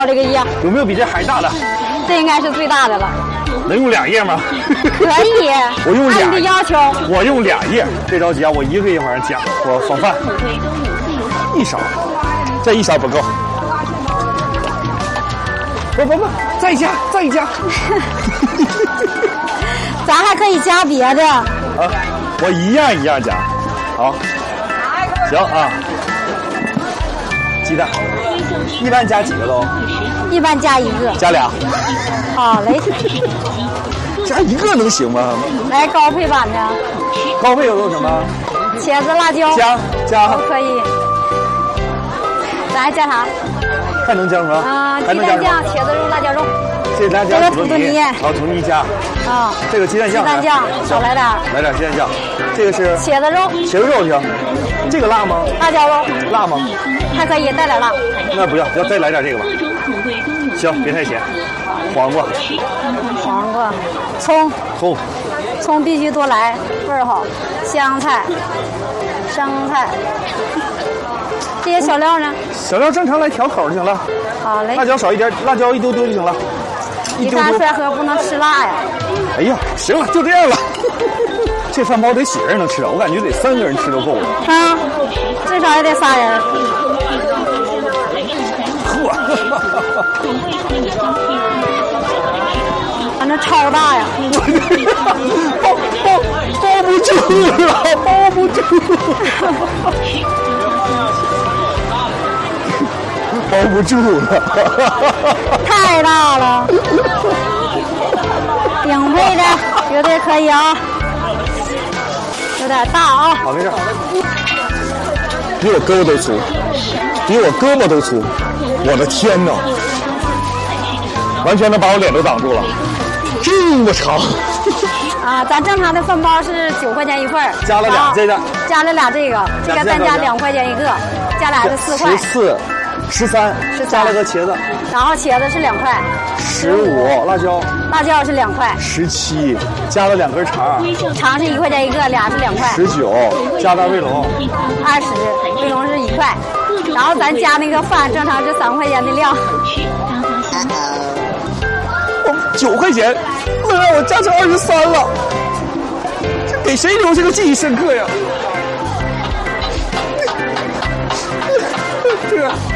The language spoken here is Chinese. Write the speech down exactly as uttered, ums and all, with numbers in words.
这个叶有没有比这还大的？ 这应该是最大的了。 能用俩叶吗？ 可以。 我用俩。 按你的要求。 我用俩叶，别着急啊，我一个一会儿讲。我放饭。一勺，这一勺不够。不不不，再加再加。 咱还可以加别的。 啊，我一样一样加。好。行啊。鸡蛋，一般加几个都？ 一般加一个。 加俩。 好嘞。 加一个能行吗？ 来高配版的。 高配有有什么？ 茄子、辣椒。 加加。 都可以。咱还加啥？ 还能加什么？ 啊，鸡蛋酱、茄子肉、辣椒肉。 这咱加土豆泥，好，土豆泥加。 啊。 这个鸡蛋酱。 鸡蛋酱少来点。 来点鸡蛋酱。这个是茄子肉。 茄子肉行。这个辣吗？ 辣椒肉。 辣吗？ 还可以带点辣。 那不要，要再来点这个吧。行，别太咸。黄瓜。 黄瓜。葱。 葱。 葱必须多来，味儿好。香菜。生菜。这些小料呢？ 小料正常来调口就行了。 好嘞。 辣椒少一点，辣椒一丢丢就行了。 你三帅哥不能吃辣呀。 哎呀，行了，就这样了。这饭包得几个人能吃啊？我感觉得三个人吃都够了。 啊，最少也得仨人。 嚯！ 反正超大呀。 包包包不住了，包不住了。包不住了， 太大了，顶配的绝对可以啊，有点大啊。 好，没事。比我胳膊都粗，比我胳膊都粗，我的天哪！完全能把我脸都挡住了，这么长。 啊，咱正常的饭包是九块钱一份， 加了俩这个， 加了俩这个，这个单加两块钱一个，加俩是四块。 十四。十三，加了个茄子， 然后茄子是两块， 十五，辣椒， 辣椒是两块， 十七，加了两根肠， 肠是一块钱一个，俩是两块， 十九，加大卫龙， 二十，卫龙是一块，然后咱加那个饭正常是三块钱的量， 九块钱，能让我加成二十三了，这给谁留下个记忆深刻呀？这。